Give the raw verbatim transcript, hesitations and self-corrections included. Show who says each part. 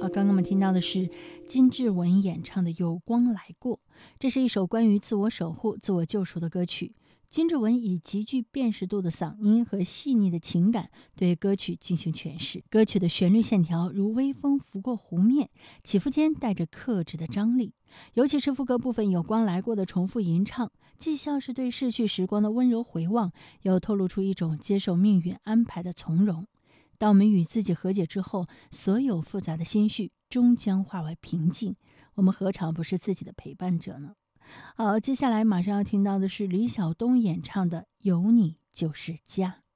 Speaker 1: 刚刚我们听到的是金志文演唱的《有光来过》，这是一首关于自我守护、自我救赎的歌曲。金志文以极具辨识度的嗓音和细腻的情感对歌曲进行诠释，歌曲的旋律线条如微风拂过湖面，起伏间带着克制的张力。尤其是副歌部分有光来过的重复吟唱，既像是对逝去时光的温柔回望，又透露出一种接受命运安排的从容。当我们与自己和解之后，所有复杂的心绪终将化为平静，我们何尝不是自己的陪伴者呢？好，接下来马上要听到的是李晓东演唱的《有你就是家》。